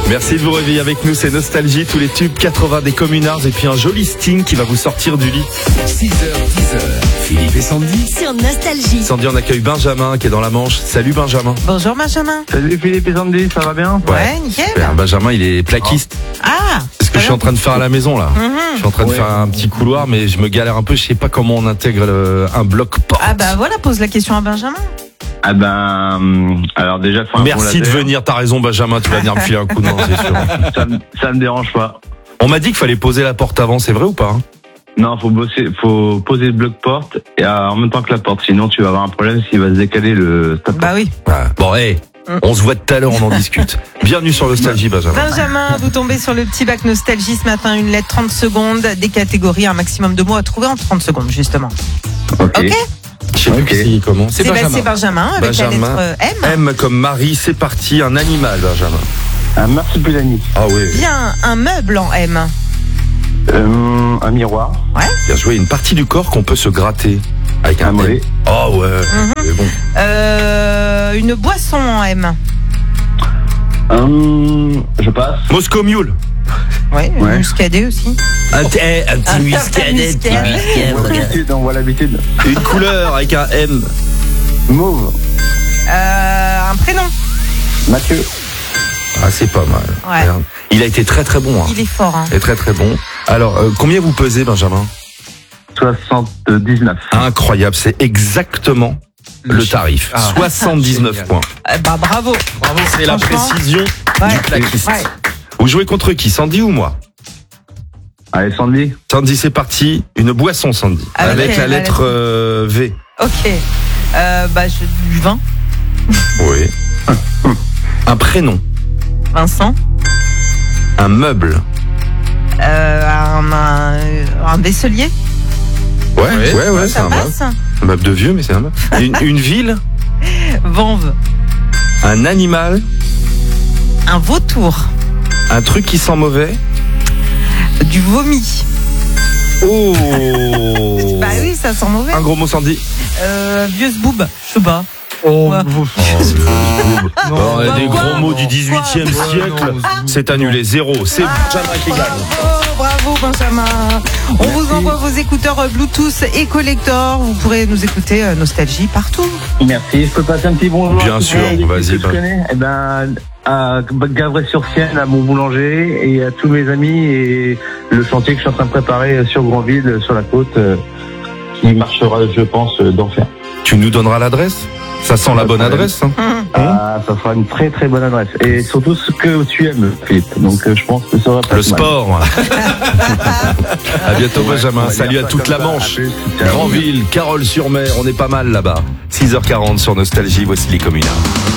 Merci de vous réveiller avec nous, c'est Nostalgie, tous les tubes 80 des communards et puis un joli Sting qui va vous sortir du lit. 6h, 10h, Philippe et Sandy. Sur Nostalgie. Sandy, on accueille Benjamin qui est dans la Manche. Salut Benjamin. Bonjour Benjamin. Salut Philippe et Sandy, ça va bien? Ouais, nickel. Super. Benjamin, il est plaquiste. Ah, C'est ce que je suis en train de faire à la maison là. Mhm. Je suis en train de faire un petit couloir, mais je me galère un peu. Je sais pas comment on intègre un bloc porte. Ah bah voilà, pose la question à Benjamin. Ah ben, alors déjà, faut un bon Merci de laser. venir. T'as raison Benjamin, tu vas venir me filer un coup de main, c'est sûr. Ça me dérange pas. On m'a dit qu'il fallait poser la porte avant, c'est vrai ou pas? Non, faut poser le bloc porte et en même temps que la porte, sinon tu vas avoir un problème s'il va se décaler le. Bah oui. Bon, on se voit tout à l'heure, on en discute. Bienvenue sur Nostalgie Benjamin. Benjamin, vous tombez sur le petit bac Nostalgie ce matin, une lettre 30 secondes, des catégories, un maximum de mots à trouver en 30 secondes justement. Ok. Je sais plus Ok. qui comment. C'est Benjamin avec Benjamin. la lettre M. M comme Marie, c'est parti, un animal Benjamin. Un marsupilami, Ah oui, Bien, un meuble en M. un miroir, bien joué. Une partie du corps qu'on peut se gratter avec un un mollet, Oh ouais, c'est bon. Une boisson en M. je passe. Moscow Mule. Ouais, Ouais. muscadet aussi. Un petit muscadet. On voit l'habitude. Une couleur avec un M. Mauve, Un prénom. Mathieu, Ah, c'est pas mal. Ouais. Regarde. Il a été très très bon. Hein. Il est fort. Hein. Il est très très bon. Alors, combien vous pesez Benjamin? 79. Incroyable, c'est exactement le tarif. 79 points. Bah bravo. Bravo, c'est la Franchement, précision Ouais. du plaquiste. Ouais. Vous jouez contre qui, Sandy ou moi? Allez Sandy, Sandy, c'est parti. Une boisson, Sandy. Avec Avec la lettre V. Ok. Du vin. Oui. Un prénom. Vincent. Un meuble. Un vaisselier. Ouais, c'est Ça un meuble. passe. Un meuble de vieux, mais c'est un meuble. Une ville. Vanve. Un animal. Un vautour. Un truc qui sent mauvais. Du vomi. Oh. Bah oui, ça sent mauvais. Un gros mot, Sandy. Vieux boob. Je sais pas. Oh, Ouais. des quoi gros mots du 18e siècle. C'est annulé. 0. C'est Benjamin qui gagne. Bravo Benjamin. On vous envoie vos écouteurs Bluetooth et collector. Vous pourrez nous écouter Nostalgie partout. merci. Je peux passer un petit bonjour? Bien à tous sûr, les vas-y, que je bah. connais. Eh ben, à Gavray-sur-Sienne, à mon boulanger et à tous mes amis et le chantier que je suis en train de préparer sur Grandville, sur la côte, qui marchera, je pense, d'enfer. Tu nous donneras l'adresse? Ça sent la bonne adresse, hein? Ah, ça sera une très très bonne adresse. Et surtout ce que tu aimes, Philippe. Donc je pense que ça va pas Le être mal. sport. À bientôt Benjamin. Salut à toute la Manche. Grandville, Carole-sur-Mer, on est pas mal là-bas. 6h40 sur Nostalgie, voici les communards.